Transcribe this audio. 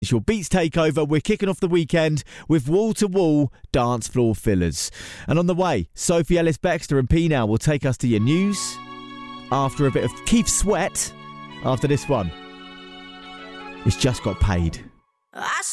It's your Beats Takeover. We're kicking off the weekend with wall-to-wall dance floor fillers. And on the way, Sophie Ellis-Bextor and P-Now will take us to your news after a bit of Keith Sweat after this one. It's Just Got Paid.